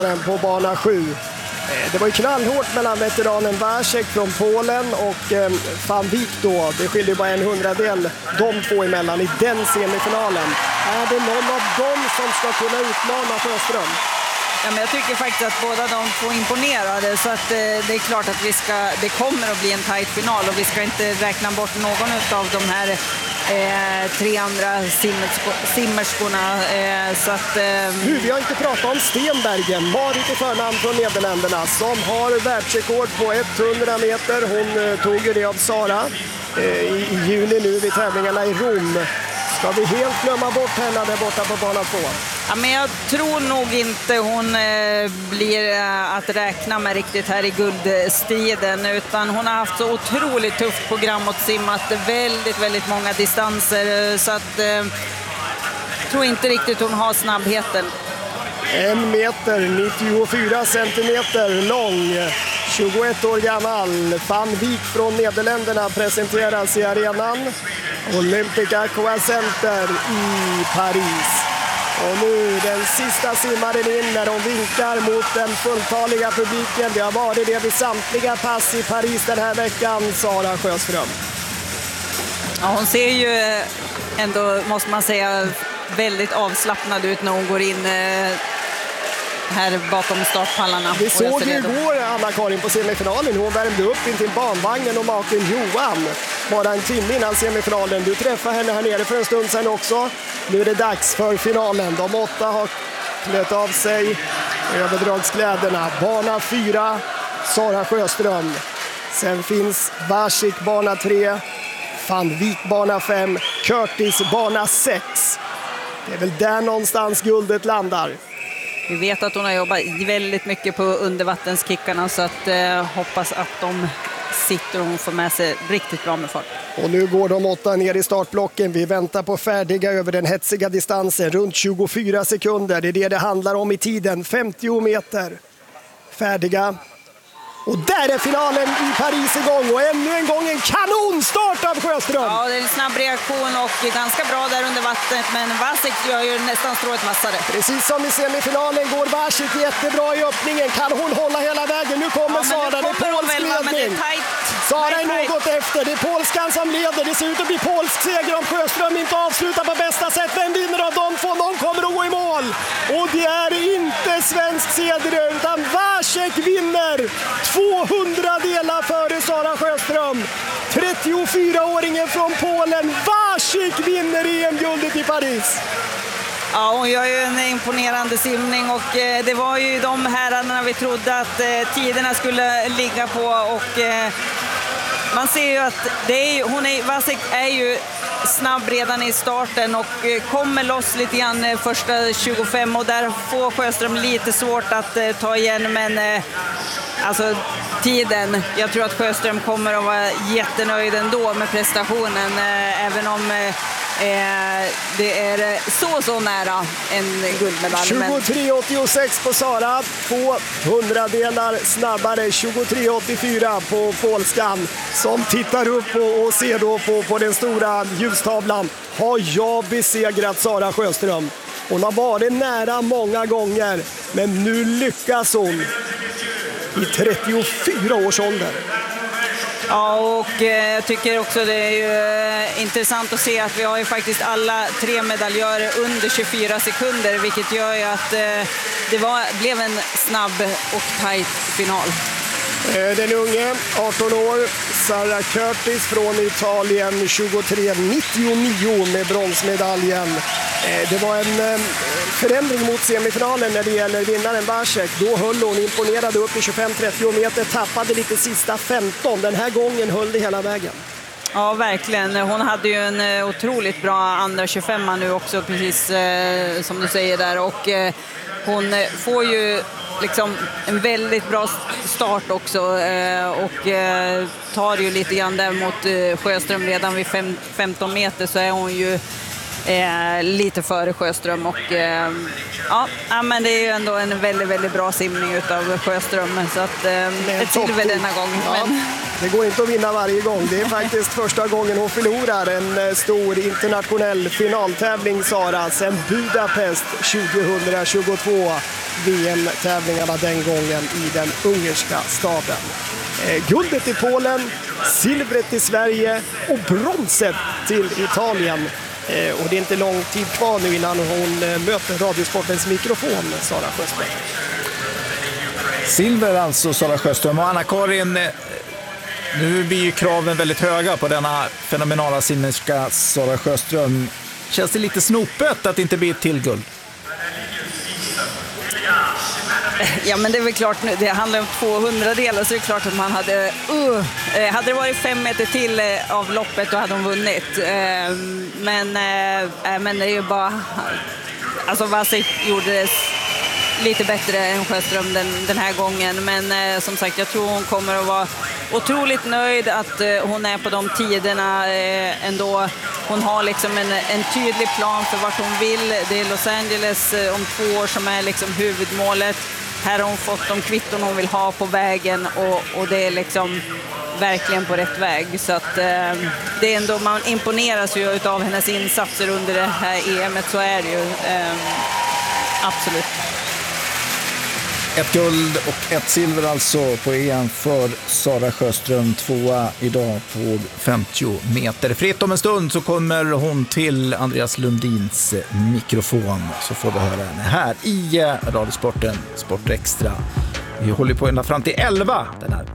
på bana 7. Det var ju knallhårt mellan veteranen Vácek från Polen och van Wijk då. Det skiljer bara en hundradel de två emellan i den semifinalen. Är det någon av dem som ska kunna utmana Sjöström? Ja, men jag tycker faktiskt att båda de två imponerade, så att det är klart att det kommer att bli en tajt final och vi ska inte räkna bort någon av de här tre andra simmerskorna. Så att, vi har inte pratat om Stenbergen, Marit i förnamn från Nederländerna, som har världsrekord på 100 meter. Hon tog ju det av Sara i juni nu vid tävlingarna i Rom. Ska vi helt glömma bort henne där borta på bana 2? Ja, men jag tror nog inte hon blir att räkna med riktigt här i guldstriden, utan hon har haft så otroligt tufft program och simmat väldigt många distanser, så att jag tror inte riktigt hon har snabbheten. 1 meter 94 centimeter lång, 21 år gammal. Van Wijk från Nederländerna presenteras i arenan Olympic Aqua Center i Paris. Och nu den sista simmaren in när de vinkar mot den fulltaliga publiken. Det har varit det vid samtliga pass i Paris den här veckan, Sara Sjöström. Ja, hon ser ju ändå, måste man säga, väldigt avslappnad ut när hon går in här bakom startpallarna. Vi såg ju igår Anna-Karin på semifinalen. Hon värmde upp in till banvagnen och maken Johan bara en timme innan semifinalen. Du träffade henne här nere för en stund sedan också. Nu är det dags för finalen. De 8 har klätt av sig överdragskläderna. Bana 4, Sara Sjöström. Sen finns Vácek bana 3, van Wijk bana 5, Curtis bana 6. Det är väl där någonstans guldet landar. Vi vet att hon har jobbat väldigt mycket på undervattenskickarna, så att hoppas att de sitter och hon får med sig riktigt bra med fart. Och nu går de 8 ner i startblocken. Vi väntar på färdiga över den hetsiga distansen. Runt 24 sekunder. Det är det handlar om i tiden. 50 meter. Färdiga. Och där är finalen i Paris igång. Och ännu en gång en kanonstart av Sjöström. Ja, det är en snabb reaktion och ganska bra där under vattnet. Men Vácek gör ju nästan strået vassare. Precis som i semifinalen går Vácek jättebra i öppningen. Kan hon hålla hela vägen? Nu kommer Sara. Det är polsk ledning. Sara är något efter. Det är polskan som leder. Det ser ut att bli polsk seger om Sjöström inte avslutar på bästa sätt. Vem vinner av de två? Någon kommer att gå i mål. Och det är inte svensk seger utan Vácek vinner. 200 delar före Sara Sjöström. 34-åringen från Polen. Vácek vinner EM-guldet i Paris. Ja, hon gör ju en imponerande simning och det var ju de herrarna vi trodde att tiderna skulle ligga på, och man ser ju att Vácek är ju snabb redan i starten och kommer loss lite grann första 25, och där får Sjöström lite svårt att ta igen, men alltså tiden, jag tror att Sjöström kommer att vara jättenöjd ändå med prestationen, även om det är så nära en guldmedalj. 23,86 på Sara, 200 delar snabbare, 23,84 på polskan som tittar upp och ser då på den stora ljustavlan. Har jag besegrat Sara Sjöström? Hon har varit nära många gånger, men nu lyckas hon i 34 års ålder. Ja, och jag tycker också det är ju intressant att se att vi har ju faktiskt alla 3 medaljörer under 24 sekunder, vilket gör ju att blev en snabb och tajt final. Den unge, 18 år, Sara Curtis från Italien, 23,99 med bronsmedaljen. Det var en förändring mot semifinalen när det gäller vinnaren Vácek. Då höll hon, imponerade upp i 25-30 meter, tappade lite sista 15. Den här gången höll det hela vägen. Ja, verkligen. Hon hade ju en otroligt bra andra 25 nu också, precis som du säger där. Och hon får ju liksom en väldigt bra start också och tar ju lite grann där mot Sjöström. Redan vid 15 meter så är hon ju lite före Sjöström, och ja, men det är ju ändå en väldigt bra simning utav Sjöström, så att ett silver denna gång. Ja, men det går inte att vinna varje gång. Det är faktiskt första gången hon förlorar en stor internationell finaltävling, Sara, sen Budapest 2022. VM-tävlingarna den gången i den ungerska staden. Guldet i Polen, silvret i Sverige och bronset till Italien. Och det är inte lång tid kvar nu innan hon möter Radiosportens mikrofon, Sara Sjöström. Silver alltså, Sara Sjöström. Och Anna-Karin, nu blir ju kraven väldigt höga på denna fenomenala simmerska Sara Sjöström. Känns det lite snopet att det inte blir till guld? Ja, men det är väl klart nu, det handlar om 200 delar, så det är klart att man hade det varit 5 meter till av loppet, då hade hon vunnit. Men det är ju bara, alltså Vasek gjorde det lite bättre än Sjöström den här gången, men som sagt, jag tror hon kommer att vara otroligt nöjd att hon är på de tiderna ändå. Hon har liksom en tydlig plan för vart hon vill. Det är Los Angeles om 2 år som är liksom huvudmålet. Här har hon fått de kvitton hon vill ha på vägen, och det är liksom verkligen på rätt väg. Så att det är ändå, man imponeras ju av hennes insatser under det här EMet, så är det ju absolut. Ett guld och ett silver alltså på EM för Sara Sjöström, 2:a idag på 50 meter. Fritt om en stund så kommer hon till Andreas Lundins mikrofon, så får vi höra henne här i Radiosporten Sport Extra. Vi håller på ända fram till 11 den här